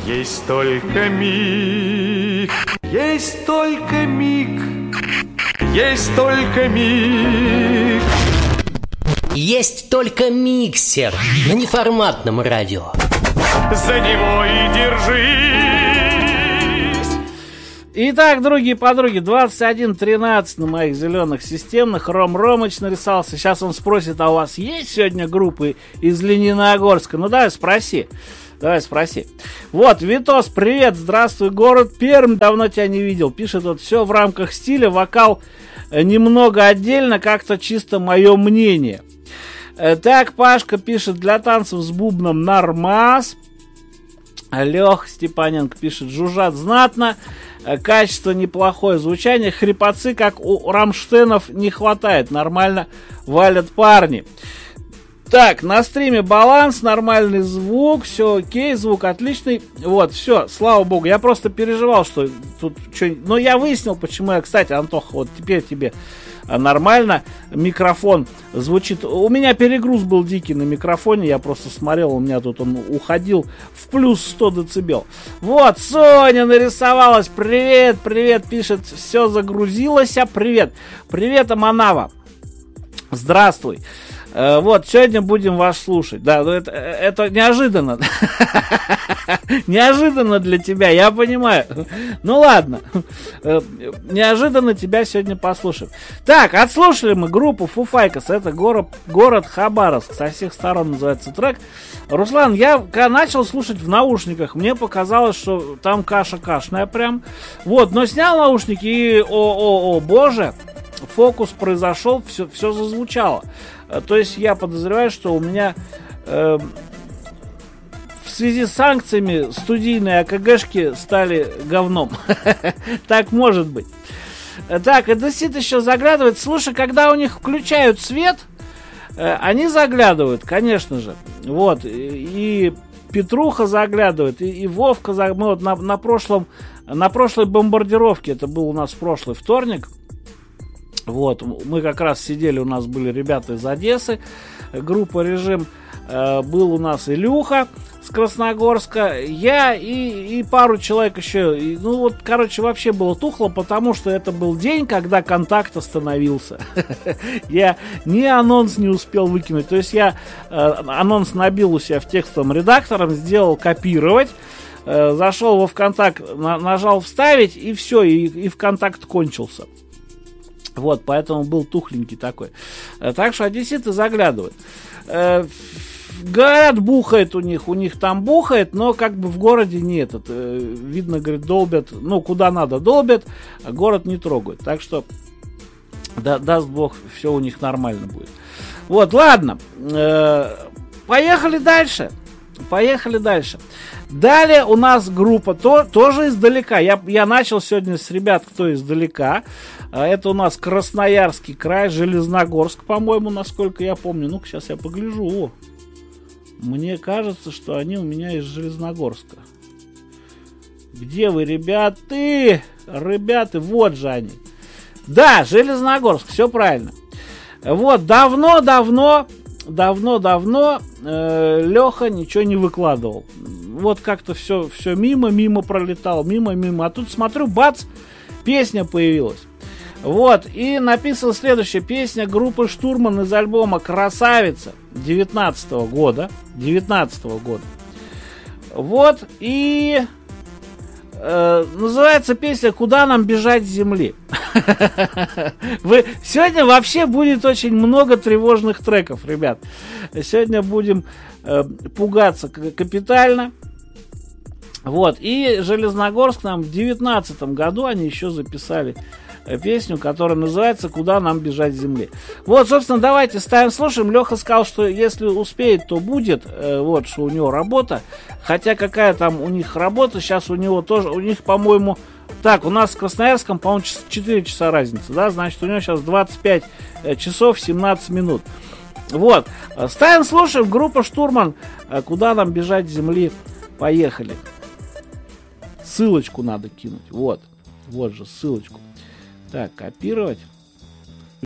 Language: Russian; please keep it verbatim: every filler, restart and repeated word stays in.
Есть только миг, есть только миг, есть только миг. Есть только миксер на неформатном радио. За него и держись. Итак, другие подруги, двадцать один тринадцать на моих зеленых системных. Ром Ромыч нарисовался. Сейчас он спросит, а у вас есть сегодня группы из Лениногорска? Ну давай спроси. Давай спроси. Вот, Витос, привет, здравствуй, город Пермь, давно тебя не видел. Пишет вот, все в рамках стиля, вокал немного отдельно, как-то чисто мое мнение. Так, Пашка пишет, для танцев с бубном нормас. Лех Степаненко пишет, жужжат знатно, качество неплохое, звучание, хрипотцы, как у Рамштенов, не хватает, нормально валят парни. Так, на стриме баланс, нормальный звук, все окей, звук отличный. Вот, все, слава богу. Я просто переживал, что тут что... Но я выяснил, почему я, кстати, Антох, вот теперь тебе нормально микрофон звучит. У меня перегруз был дикий на микрофоне, я просто смотрел, у меня тут он уходил в плюс сто децибел. Вот, Соня нарисовалась, привет, привет, пишет, все загрузилось, а привет. Привет, Аманава, здравствуй. Вот, сегодня будем вас слушать. Да, это, это неожиданно. Неожиданно для тебя, я понимаю. Ну ладно. Неожиданно тебя сегодня послушаем. Так, отслушали мы группу Foo Fighters. Это город, город Хабаровск. Со всех сторон называется трек. Руслан, я когда начал слушать в наушниках, мне показалось, что там каша кашная прям. Вот, но снял наушники и, о-о-о, боже, фокус произошел, все, все зазвучало. То есть я подозреваю, что у меня э, в связи с санкциями студийные АКГшки стали говном. Так может быть. Так, Эдесит еще заглядывает. Слушай, когда у них включают свет, э, они заглядывают, конечно же. Вот. И Петруха заглядывает, и, и Вовка заглядывает. Мы вот на, на, прошлом, на прошлой бомбардировке, это был у нас прошлый вторник, вот, мы как раз сидели, у нас были ребята из Одессы, группа «Режим», э, был у нас Илюха с Красногорска, я и, и пару человек еще, и, ну вот, короче, вообще было тухло, потому что это был день, когда контакт остановился. Я ни анонс не успел выкинуть, то есть я анонс набил у себя в текстовом редакторе, сделал копировать, зашел во ВКонтакт, нажал вставить, и все, и, и ВКонтакт кончился. Вот, поэтому был тухленький такой. Так что одесситы заглядывают. Э, говорят, бухает у них, у них там бухает, но как бы в городе нет. Это, видно, говорит, долбят, ну, куда надо долбят, а город не трогают. Так что, да, даст бог, все у них нормально будет. Вот, ладно. Э, поехали дальше. Поехали дальше. Далее у нас группа то, тоже издалека. Я, я начал сегодня с ребят, кто издалека. Это у нас Красноярский край, Железногорск, по-моему, насколько я помню. Ну-ка, сейчас я погляжу. О, мне кажется, что они у меня из Железногорска. Где вы, ребята? Ребята, вот же они. Да, Железногорск, все правильно. Вот, давно-давно, давно-давно э, Леха ничего не выкладывал. Вот как-то все, все мимо, мимо пролетал, мимо, мимо. А тут смотрю, бац, песня появилась. Вот, и написал следующая песня группы «Штурман» из альбома «Красавица» девятнадцатого года. девятнадцатого года. Вот, и э, называется песня «Куда нам бежать с земли». Вы... Сегодня вообще будет очень много тревожных треков, ребят. Сегодня будем э, пугаться капитально. Вот, и Железногорск нам в девятнадцатом году они еще записали песню, которая называется «Куда нам бежать с земли». Вот, собственно, давайте ставим, слушаем. Леха сказал, что если успеет, то будет. Э, вот, что у него работа. Хотя какая там у них работа, сейчас у него тоже, у них, по-моему, так, у нас в Красноярском, по-моему, четыре часа разница, да, значит, у него сейчас двадцать пять часов семнадцать минут. Вот, ставим, слушаем, группа «Штурман», «Куда нам бежать с земли». Поехали. Ссылочку надо кинуть, вот, вот же ссылочку. Так, копировать.